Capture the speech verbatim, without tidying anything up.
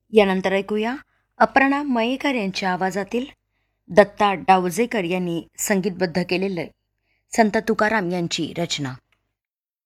यानंतर ऐकूया अपर्णा मयेकर यांच्या आवाजातील दत्ता डावजेकर यांनी संगीतबद्ध केलेलं संत तुकाराम यांची रचना.